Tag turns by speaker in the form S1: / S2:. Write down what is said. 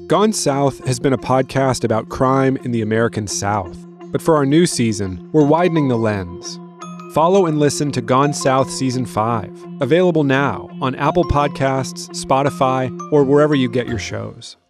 S1: Gone South has been a podcast about crime in the American South. But for our new season, we're widening the lens. Follow and listen to Gone South Season 5, available now on Apple Podcasts, Spotify, or wherever you get your shows.